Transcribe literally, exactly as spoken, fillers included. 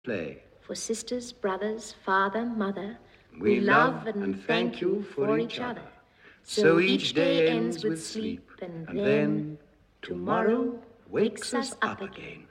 Play. For sisters, brothers, father, mother, we, we love and, and thank you for each other. So each day ends with sleep, and then tomorrow wakes us up again.